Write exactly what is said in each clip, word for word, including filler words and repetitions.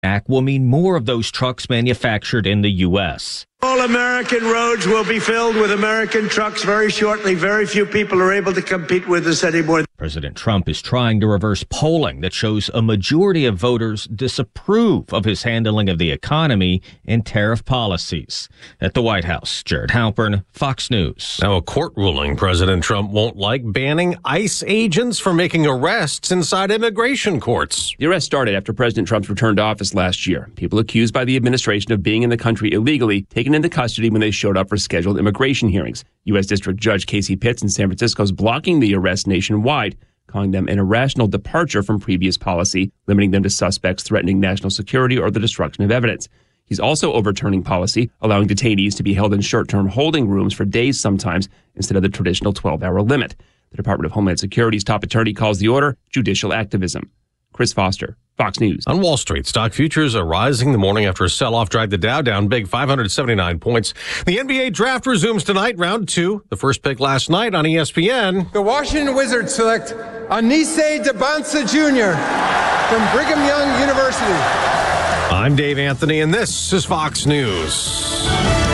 Act will mean more of those trucks manufactured in the U S. All American roads will be filled with American trucks very shortly. Very few people are able to compete with us anymore. President Trump is trying to reverse polling that shows a majority of voters disapprove of his handling of the economy and tariff policies. At the White House, Jared Halpern, Fox News. Now, a court ruling President Trump won't like banning ICE agents from making arrests inside immigration courts. The arrest started after President Trump's return to office last year. People accused by the administration of being in the country illegally taken into custody when they showed up for scheduled immigration hearings. U S. District Judge Casey Pitts in San Francisco is blocking the arrests nationwide, calling them an irrational departure from previous policy, limiting them to suspects threatening national security or the destruction of evidence. He's also overturning policy, allowing detainees to be held in short-term holding rooms for days sometimes instead of the traditional twelve-hour limit. The Department of Homeland Security's top attorney calls the order judicial activism. Chris Foster, Fox News. On Wall Street, stock futures are rising the morning after a sell-off dragged the Dow down big five hundred seventy-nine points. The N B A draft resumes tonight, round two. The first pick last night on E S P N. The Washington Wizards select Anise Debansa Junior from Brigham Young University. I'm Dave Anthony, and this is Fox News.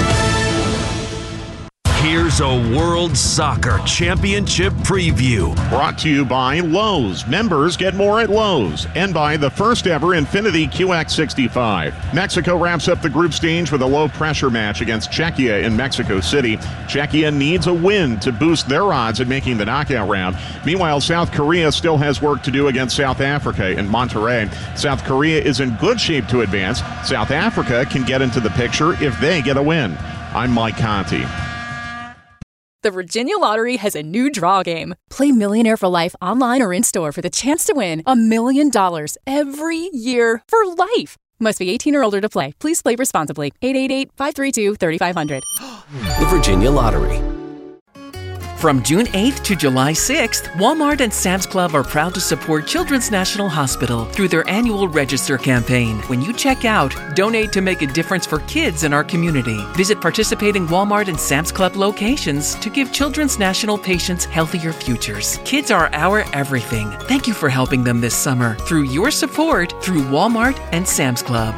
Here's a World Soccer Championship preview. Brought to you by Lowe's. Members get more at Lowe's. And by the first ever Infiniti Q X sixty-five. Mexico wraps up the group stage with a low-pressure match against Czechia in Mexico City. Czechia needs a win to boost their odds at making the knockout round. Meanwhile, South Korea still has work to do against South Africa in Monterrey. South Korea is in good shape to advance. South Africa can get into the picture if they get a win. I'm Mike Conti. The Virginia Lottery has a new draw game. Play Millionaire for Life online or in-store for the chance to win a million dollars every year for life. Must be eighteen or older to play. Please play responsibly. eight eight eight, five three two, three five zero zero. The Virginia Lottery. From June eighth to July sixth, Walmart and Sam's Club are proud to support Children's National Hospital through their annual Register campaign. When you check out, donate to make a difference for kids in our community. Visit participating Walmart and Sam's Club locations to give Children's National patients healthier futures. Kids are our everything. Thank you for helping them this summer through your support through Walmart and Sam's Club.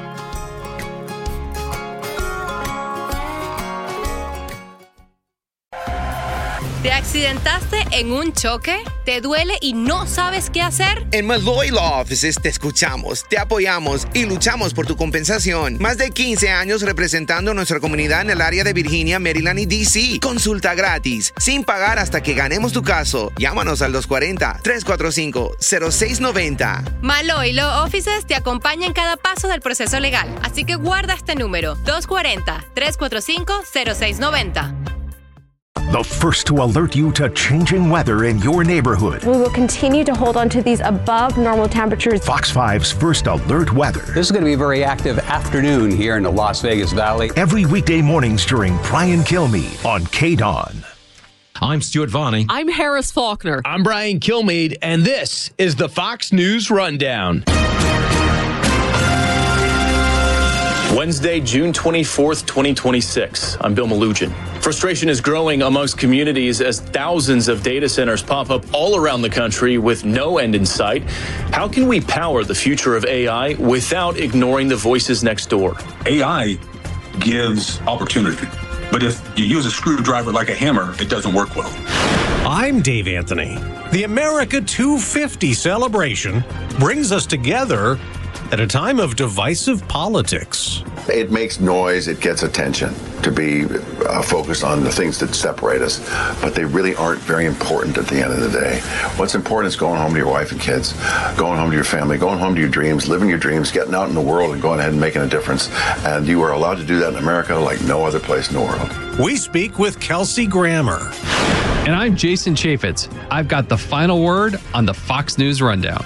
¿Te accidentaste en un choque? ¿Te duele y no sabes qué hacer? En Malloy Law Offices te escuchamos, te apoyamos y luchamos por tu compensación. Más de quince años representando a nuestra comunidad en el área de Virginia, Maryland y D C. Consulta gratis, sin pagar hasta que ganemos tu caso. Llámanos al dos cuatro cero, tres cuatro cinco, cero seis nueve cero. Malloy Law Offices te acompaña en cada paso del proceso legal. Así que guarda este número, dos cuatro cero, tres cuatro cinco, cero seis nueve cero. The first to alert you to changing weather in your neighborhood. We will continue to hold on to these above normal temperatures. Fox five's first alert weather. This is going to be a very active afternoon here in the Las Vegas Valley. Every weekday mornings during Brian Kilmeade on K D O N. I'm Stuart Varney. I'm Harris Faulkner. I'm Brian Kilmeade, and this is the Fox News Rundown. Wednesday, June twenty-fourth, twenty twenty-six. I'm Bill Malugin. Frustration is growing amongst communities as thousands of data centers pop up all around the country with no end in sight. How can we power the future of A I without ignoring the voices next door? A I gives opportunity, but if you use a screwdriver like a hammer, it doesn't work well. I'm Dave Anthony. The America two fifty celebration brings us together at a time of divisive politics. It makes noise, it gets attention to be uh, focused on the things that separate us, but they really aren't very important at the end of the day. What's important is going home to your wife and kids, going home to your family, going home to your dreams, living your dreams, getting out in the world and going ahead and making a difference. And you are allowed to do that in America like no other place in the world. We speak with Kelsey Grammer. And I'm Jason Chaffetz. I've got the final word on the Fox News Rundown.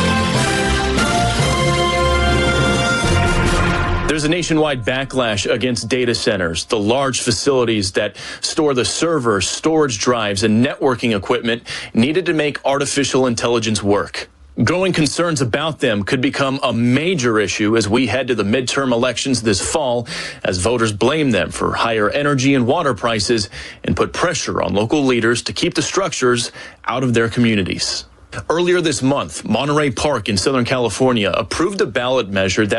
There's a nationwide backlash against data centers, the large facilities that store the servers, storage drives, and networking equipment needed to make artificial intelligence work. Growing concerns about them could become a major issue as we head to the midterm elections this fall, as voters blame them for higher energy and water prices and put pressure on local leaders to keep the structures out of their communities. Earlier this month, Monterey Park in Southern California approved a ballot measure that